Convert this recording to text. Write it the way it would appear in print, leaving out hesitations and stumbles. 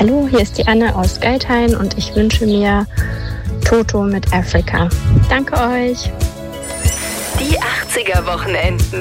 Hallo, hier ist die Anne aus Geithain und ich wünsche mir Toto mit Africa. Danke euch. Die 80er Wochenenden.